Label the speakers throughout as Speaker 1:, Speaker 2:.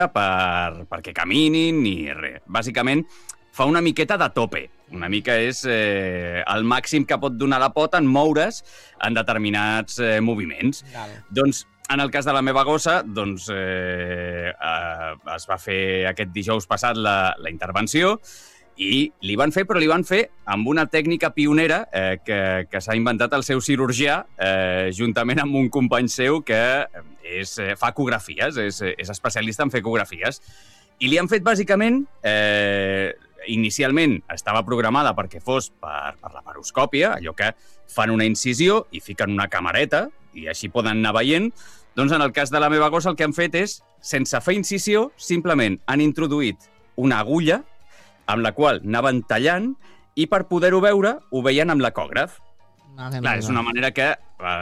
Speaker 1: perquè caminin ni res. Bàsicament, fa una miqueta de tope. Una mica és el màxim que pot donar la pota en moure's en determinats moviments. Doncs, en el cas de la meva gossa, doncs, es va fer aquest dijous passat la intervenció i li van fer amb una tècnica pionera que s'ha inventat el seu cirurgià, juntament amb un company seu que fa ecografies, és especialista en fer ecografies. I li han fet, bàsicament, inicialment estava programada perquè fos per la paroscòpia, allò que fan una incisió i fiquen una camareta i així poden anar veient. Doncs en el cas de la meva gossa el que han fet és, sense fer incisió, simplement han introduït una agulla amb la qual anaven tallant i per poder-ho veure ho veien amb l'ecògraf. Clar, és una manera que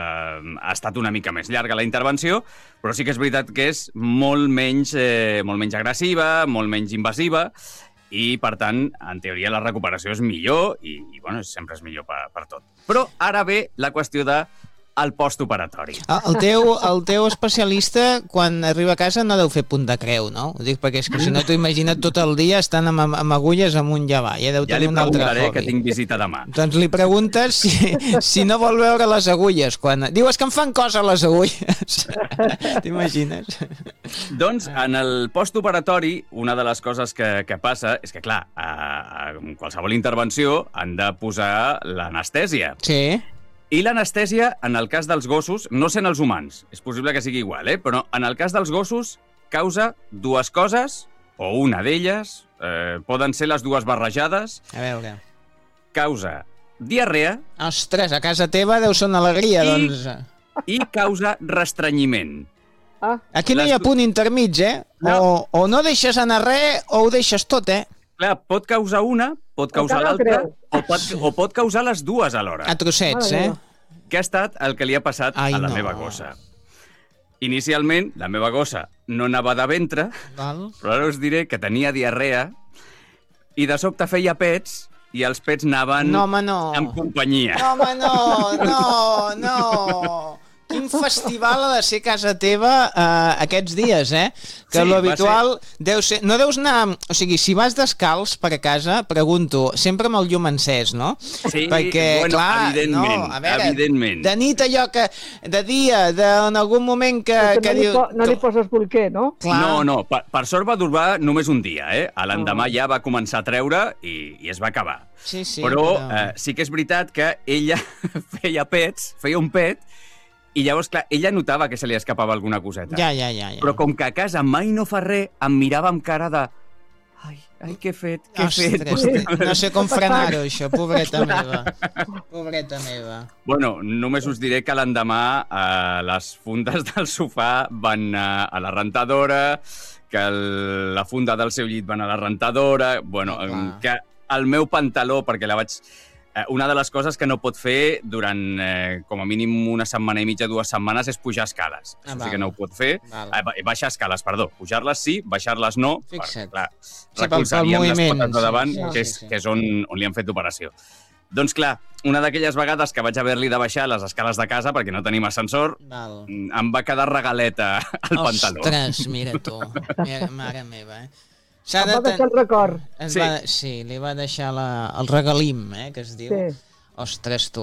Speaker 1: ha estat una mica més llarga la intervenció, però sí que és veritat que és molt menys agressiva, molt menys invasiva i, per tant, en teoria la recuperació és millor i bueno, sempre és millor per tot. Però ara ve la qüestió de el postoperatori.
Speaker 2: El teu especialista, quan arriba a casa, no deu fer punt de creu, no? Ho dic perquè és que si no t'ho imagina't tot el dia estant amb agulles amunt i avall. Ja
Speaker 1: li preguntaré que tinc visita demà.
Speaker 2: Doncs li preguntes si no vol veure les agulles. Diu, és que em fan cosa les agulles. T'imagines?
Speaker 1: Doncs, en el postoperatori, una de les coses que passa és que, clar, en qualsevol intervenció han de posar l'anestèsia.
Speaker 2: Sí.
Speaker 1: I l'anestèsia, en el cas dels gossos, no sent els humans, és possible que sigui igual, però en el cas dels gossos causa dues coses, o una d'elles, poden ser les dues barrejades.
Speaker 2: A veure.
Speaker 1: Causa diarrea.
Speaker 2: Ostres, a casa teva deu ser una alegria, doncs.
Speaker 1: I causa restrenyiment.
Speaker 2: Aquí no hi ha punt intermig, No. O no deixes anar res o ho deixes tot,
Speaker 1: Clar, pot causar una, pot causar l'altra, o pot causar les dues alhora.
Speaker 2: A trossets,
Speaker 1: Què ha estat el que li ha passat a la meva gossa? Inicialment, la meva gossa no anava de ventre, però ara us diré que tenia diarrea i de sobte feia pets i els pets anaven amb companyia.
Speaker 2: No, home, no. Quin festival ha de ser casa teva aquests dies, Que l'habitual deu ser... No deus anar... O sigui, si vas descalç per a casa, pregunto, sempre amb el llum encès, no?
Speaker 1: Sí,
Speaker 2: perquè,
Speaker 1: bueno,
Speaker 2: clar,
Speaker 1: evidentment,
Speaker 2: a veure,
Speaker 1: evidentment.
Speaker 2: De nit allò que... De dia, en algun moment que diu...
Speaker 3: No li poses bolquer, no?
Speaker 2: Clar.
Speaker 1: No, per sort va durar només un dia, A l'endemà ja va començar a treure i es va acabar.
Speaker 2: Sí,
Speaker 1: però sí que és veritat que ella feia un pet, i llavors, clar, ella notava que se li escapava alguna coseta.
Speaker 2: Ja.
Speaker 1: Però com que a casa mai no fa res, em mirava amb cara de... Ai, què he fet?
Speaker 2: No sé com frenar-ho, això, pobreta meva.
Speaker 1: Bueno, només us diré que l'endemà les fundes del sofà van a la rentadora, que la funda del seu llit van a la rentadora, bueno, que el meu pantaló, perquè la vaig... Una de les coses que no pot fer durant com a mínim una setmana i mitja, 2 setmanes, és pujar escales. Això sí que no ho pot fer. Baixar escales, perdó. Pujar-les sí, baixar-les no.
Speaker 2: Fixa't.
Speaker 1: Recolzaríem les potes de davant, que és on li han fet l'operació. Doncs clar, una d'aquelles vegades que vaig haver-li de baixar les escales de casa, perquè no tenim ascensor, em va quedar regaleta al pantaló.
Speaker 2: Ostres, mira tu. Mare meva,
Speaker 3: Em va deixar el record.
Speaker 2: Sí, li va deixar el regalim, que es diu. Sí. Ostres, tu.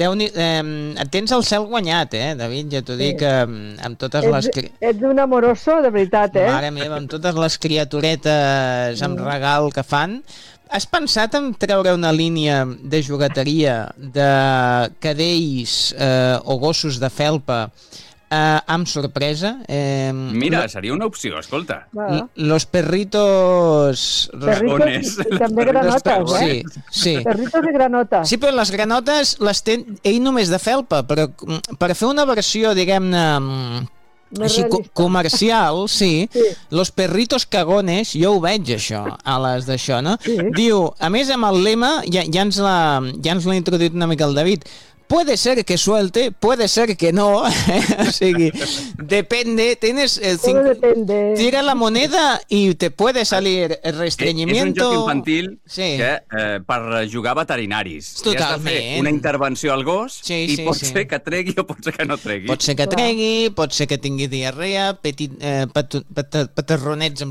Speaker 2: Tens el cel guanyat, David? Ja t'ho dic, amb totes les...
Speaker 3: Ets un amoroso, de veritat,
Speaker 2: Mare meva, amb totes les criaturetes amb regal que fan. Has pensat en treure una línia de jugueteria de cadells o gossos de felpa amb sorpresa?
Speaker 1: Mira, seria una opció, escolta.
Speaker 2: Los perritos...
Speaker 1: Dragones.
Speaker 3: També granotes,
Speaker 2: Sí.
Speaker 3: Perritos i granotes.
Speaker 2: Sí, però les granotes les té ell només de felpa, però per fer una versió, diguem-ne, així comercial, sí. Los perritos cagones, jo ho veig, això, a les d'això, no? Sí. Diu, a més, amb el lema, ja ens l'ha introduït una mica el David, puede ser que suelte, puede ser que no. O sigui, depende. Tienes
Speaker 3: depende.
Speaker 2: tira la moneda y te puede salir el restreñimiento.
Speaker 1: És un joc infantil
Speaker 2: Sí.
Speaker 1: que per jugar a veterinaris.
Speaker 2: Totalment.
Speaker 1: I has de fer una intervenció al gos i pot ser que tregui o pot ser que no tregui.
Speaker 2: Pot ser que tregui, pot ser que tingui diarrea, petarronets amb